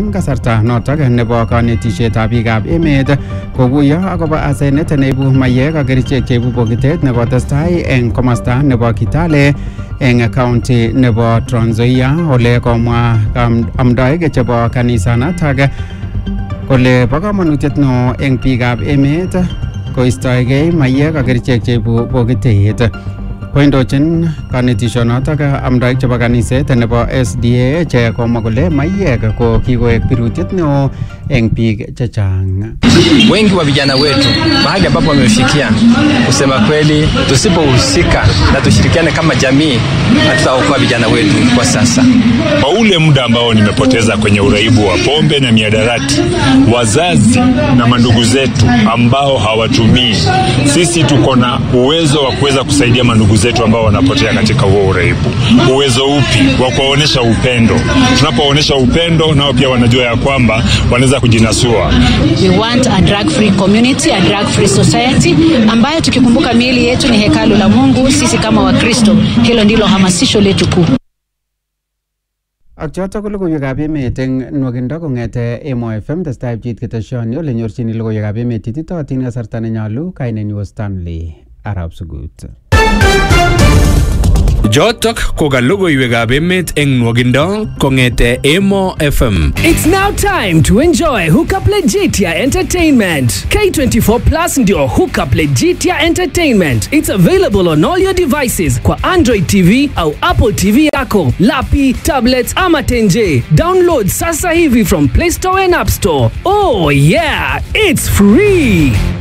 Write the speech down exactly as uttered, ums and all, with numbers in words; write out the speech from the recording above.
eng kasarta notok nebo kanetisietab biikab emet kokuyo akobo asenet neibu mayek ak kerichek cheibu bokitet nekotestai eng komasta nebo Kitale eng county nebo Trans Nzoia ole komwa amdoik chebo kanisanatak kole bo kamanutiet neo eng biikab emet koistoegei mayek ak kerichek cheibu bokitet. Koindochin kanetisionotok amdoik chebo kaniset nebo S D A che komwa kole mayek ko kikoek birutiet neo eng biik chechang. Wengi wa vijana wetu mahali ambapo wamefikia, kusema kweli, tusipohusika na tushirikiane kama jamii, hatutaokoa vijana wetu kwa sasa. Kwa ule muda ambao nimepoteza kwenye uraibu wa pombe na miadarati, wazazi na mandugu zetu ambao hawatumii, sisi tuko na uwezo wa kuweza kusaidia mandugu zetu ambao wanapotea katika huo uraibu. Uwezo upi? Wa kuwaonesha upendo. Tunapoonesha upendo, nao pia wanajua ya kwamba wanaweza kujinasua. We want a drug-free community, a drug-free society, ambayo tukikumbuka miili yetu ni hekalu la Mungu. Sisi kama Wakristo, hilo ndilo hamasisho letu kuu. Ak chotok ko logoiwekab emet eng nwakindo kong'ete Emo F M testai pchit keteshoni ole nyorchini logoiwekab emet ititootin kasarta nenyolu. Kainenyu Stanley Arab Sugut. Jotok ko ka logoiwekab emet eng nwakindo kong'ete Emo F M. It's now time to enjoy Hookup Legitia Entertainment. K twenty-four Plus ndio Hookup Legitia Entertainment. It's available on all your devices kwa Android T V au Apple T V yako, lapi, tablets ama tenje. Download sasa hivi from Play Store and App Store. Oh yeah, it's free.